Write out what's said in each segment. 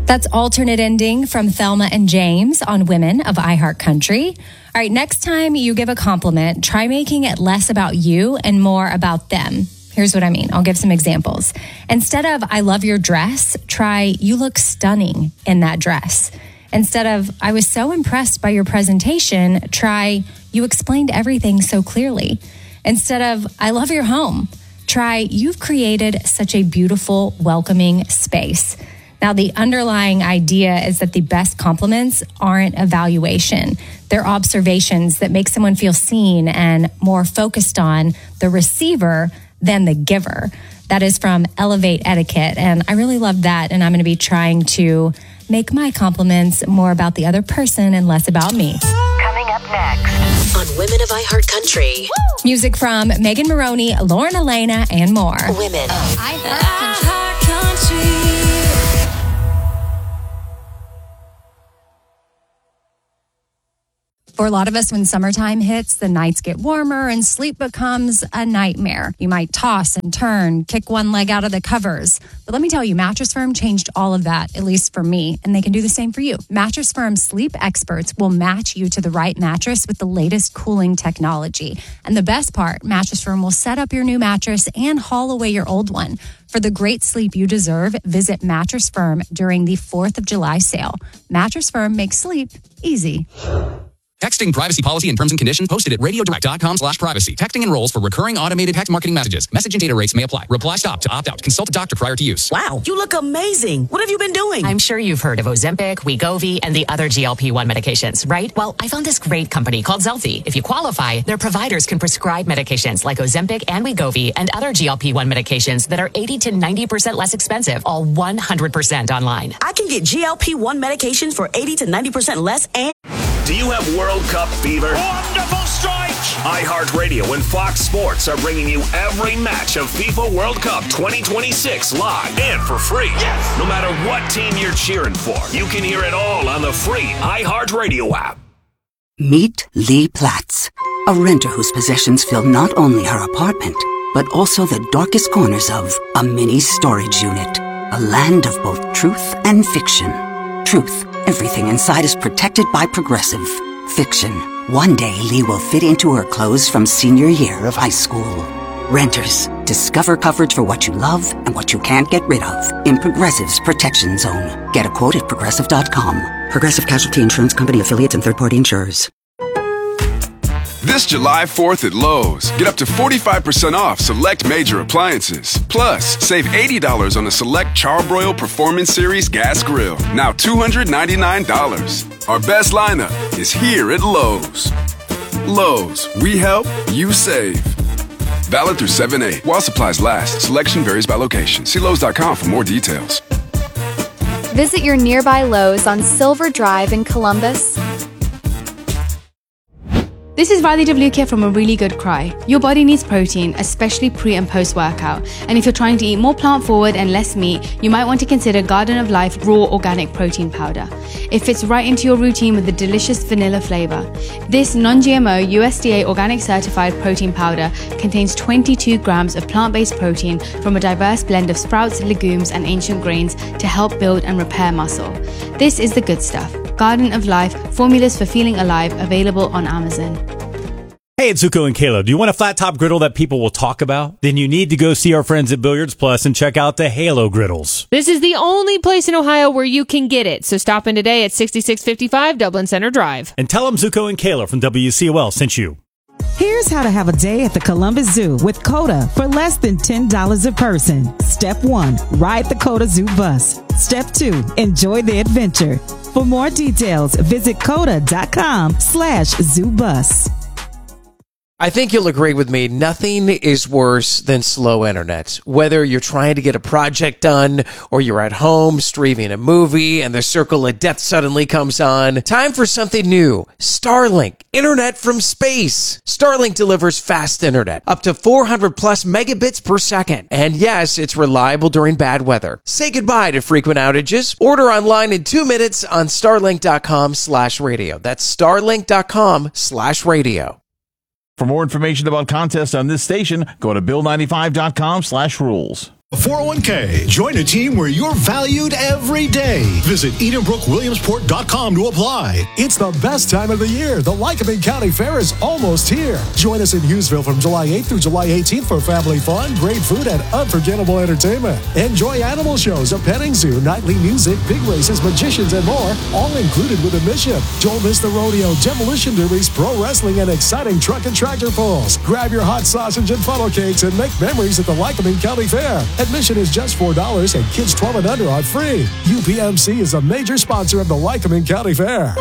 That's Alternate Ending from Thelma and James on Women of iHeartCountry. All right, next time you give a compliment, try making it less about you and more about them. Here's what I mean. I'll give some examples. Instead of, I love your dress, try, you look stunning in that dress. Instead of, I was so impressed by your presentation, try, you explained everything so clearly. Instead of, I love your home, try, you've created such a beautiful, welcoming space. Now, the underlying idea is that the best compliments aren't evaluation. They're observations that make someone feel seen and more focused on the receiver than the giver. That is from Elevate Etiquette, and I really love that, and I'm going to be trying to make my compliments more about the other person and less about me. Coming up next on Women of iHeartCountry. Music from Megan Maroney, Lauren Elena, and more. Women of iHeartCountry. For a lot of us, when summertime hits, the nights get warmer and sleep becomes a nightmare. You might toss and turn, kick one leg out of the covers. But let me tell you, Mattress Firm changed all of that, at least for me, and they can do the same for you. Mattress Firm sleep experts will match you to the right mattress with the latest cooling technology. And the best part, Mattress Firm will set up your new mattress and haul away your old one. For the great sleep you deserve, visit Mattress Firm during the 4th of July sale. Mattress Firm makes sleep easy. Texting privacy policy and terms and conditions posted at radiodirect.com/privacy. Texting enrolls for recurring automated text marketing messages. Message and data rates may apply. Reply stop to opt out. Consult a doctor prior to use. Wow, you look amazing. What have you been doing? I'm sure you've heard of Ozempic, Wegovy, and the other GLP-1 medications, right? Well, I found this great company called Zelfie. If you qualify, their providers can prescribe medications like Ozempic and Wegovy and other GLP-1 medications that are 80 to 90% less expensive, all 100% online. I can get GLP-1 medications for 80 to 90% less and... Do you have World Cup fever? Wonderful strike! iHeartRadio and Fox Sports are bringing you every match of FIFA World Cup 2026 live and for free. Yes! No matter what team you're cheering for, you can hear it all on the free iHeartRadio app. Meet Lee Platts, a renter whose possessions fill not only her apartment, but also the darkest corners of a mini storage unit. A land of both truth and fiction. Truth. Everything inside is protected by Progressive. Fiction. One day, Lee will fit into her clothes from senior year of high school. Renters. Discover coverage for what you love and what you can't get rid of in Progressive's Protection Zone. Get a quote at Progressive.com. Progressive Casualty Insurance Company affiliates and third-party insurers. This July 4th at Lowe's, get up to 45% off select major appliances. Plus, save $80 on a select Charbroil Performance Series gas grill, now $299. Our best lineup is here at Lowe's. Lowe's, we help, you save. Valid through 7/8. While supplies last, selection varies by location. See Lowes.com for more details. Visit your nearby Lowe's on Silver Drive in Columbus. This is Riley WK from A Really Good Cry. Your body needs protein, especially pre and post workout. And if you're trying to eat more plant forward and less meat, you might want to consider Garden of Life Raw Organic Protein Powder. It fits right into your routine with a delicious vanilla flavor. This non-GMO USDA organic certified protein powder contains 22 grams of plant-based protein from a diverse blend of sprouts, legumes, and ancient grains to help build and repair muscle. This is the good stuff. Garden of Life, formulas for feeling alive, available on Amazon. Hey, it's Zuko and Kayla. Do you want a flat top griddle that people will talk about? Then you need to go see our friends at Billiards Plus and check out the Halo griddles. This is the only place in Ohio where you can get it. So stop in today at 6655 Dublin Center Drive. And tell them Zuko and Kayla from WCOL sent you. Here's how to have a day at the Columbus Zoo with COTA for less than $10 a person. Step 1, ride the COTA Zoo bus. Step 2, enjoy the adventure. For more details, visit COTA.com/zoobus. I think you'll agree with me, nothing is worse than slow internet. Whether you're trying to get a project done or you're at home streaming a movie and the circle of death suddenly comes on, time for something new. Starlink, internet from space. Starlink delivers fast internet, up to 400 plus megabits per second. And yes, it's reliable during bad weather. Say goodbye to frequent outages. Order online in 2 minutes on starlink.com/radio. That's starlink.com/radio. For more information about contests on this station, go to Bill95.com/rules. 401k. Join a team where you're valued every day. Visit EdenbrookWilliamsport.com to apply. It's the best time of the year. The Lycoming County Fair is almost here. Join us in Hughesville from July 8th through July 18th for family fun, great food, and unforgettable entertainment. Enjoy animal shows, a petting zoo, nightly music, big races, magicians, and more, all included with admission. Don't miss the rodeo, demolition derbies, pro wrestling, and exciting truck and tractor pulls. Grab your hot sausage and funnel cakes and make memories at the Lycoming County Fair. Admission is just $4 and kids 12 and under are free. UPMC is a major sponsor of the Lycoming County Fair.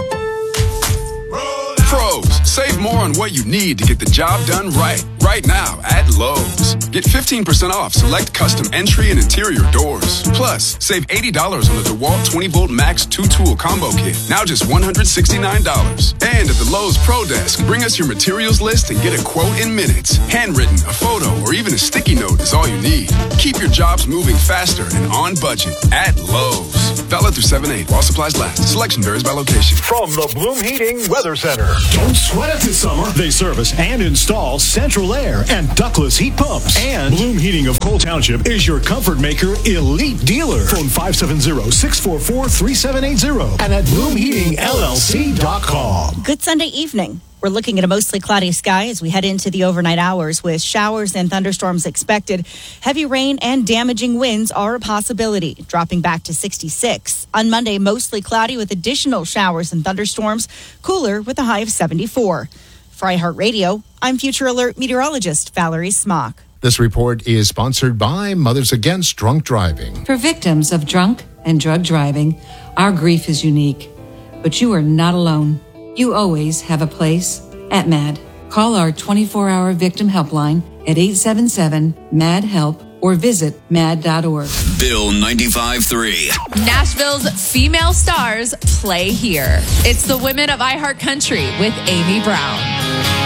Pros, save more on what you need to get the job done right. Right now at Lowe's. Get 15% off select custom entry and interior doors. Plus, save $80 on the DeWalt 20-volt Max 2-tool combo kit. Now just $169. And at the Lowe's Pro Desk, bring us your materials list and get a quote in minutes. Handwritten, a photo, or even a sticky note is all you need. Keep your jobs moving faster and on budget at Lowe's. Valid through 7/8 while supplies last. Selection varies by location. From the Bloom Heating Weather Center. Don't sweat it this summer. They service and install central air and ductless heat pumps. And Bloom Heating of Cole Township is your comfort maker elite dealer. Phone 570-644-3780 and at BloomHeatingLLC.com. Good Sunday evening. We're looking at a mostly cloudy sky as we head into the overnight hours with showers and thunderstorms expected. Heavy rain and damaging winds are a possibility, dropping back to 66. On Monday, mostly cloudy with additional showers and thunderstorms, cooler with a high of 74. For iHeartRadio, I'm Future Alert meteorologist Valerie Smock. This report is sponsored by Mothers Against Drunk Driving. For victims of drunk and drug driving, our grief is unique, but you are not alone. You always have a place at MAD. Call our 24-hour victim helpline at 877-MAD-HELP or visit mad.org. Bill 95.3. Nashville's female stars play here. It's the Women of iHeart Country with Amy Brown.